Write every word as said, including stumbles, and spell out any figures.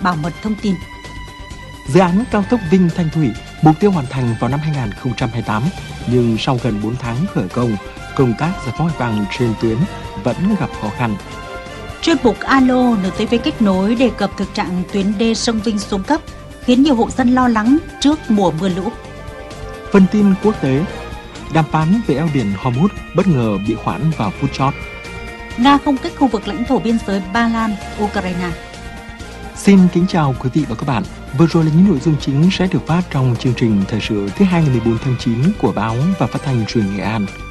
bảo mật thông tin. Dự án cao tốc Vinh Thanh Thủy mục tiêu hoàn thành vào năm hai nghìn không trăm hai mươi tám, nhưng sau gần bốn tháng khởi công, công tác giải phóng mặt bằng trên tuyến vẫn gặp khó khăn. Chuyên mục Alo en tê vê kết nối đề cập thực trạng tuyến đê sông Vinh xuống cấp, khiến nhiều hộ dân lo lắng trước mùa mưa lũ. Phần tin quốc tế, đàm phán về eo biển Hormuz bất ngờ bị hoãn vào phút chót. Nga không kích khu vực lãnh thổ biên giới Ba Lan, Ukraine. Xin kính chào quý vị và các bạn. Vừa rồi là những nội dung chính sẽ được phát trong chương trình thời sự thứ hai ngày mười bốn tháng chín của báo và phát thanh truyền hình Nghệ An.